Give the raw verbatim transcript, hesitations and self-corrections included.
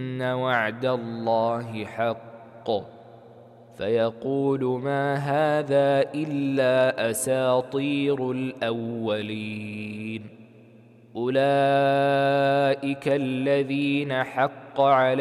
وعد الله حق فيقول ما هذا إلا أساطير الأولين. أولئك الذين حق عليهم